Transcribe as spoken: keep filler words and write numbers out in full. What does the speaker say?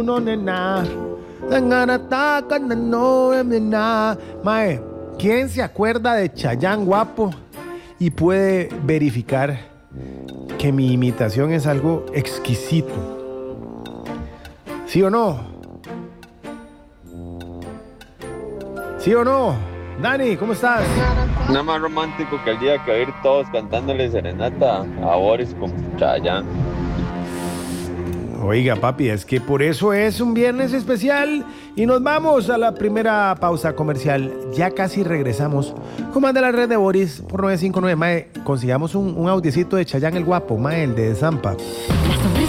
No, nena. No, nena. Mae, ¿quién se acuerda de Chayanne guapo y puede verificar que mi imitación es algo exquisito? ¿Sí o no? ¿Sí o no? Dani, ¿cómo estás? Nada más romántico que el día que oír todos cantándole serenata a Boris con Chayanne. Oiga, papi, es que por eso es un viernes especial y nos vamos a la primera pausa comercial. Ya casi regresamos. Comanda la red de Boris por nueve cinco nueve. Mae, consigamos un, un audiecito de Chayanne el guapo, mae, el de Zampa. La sonrisa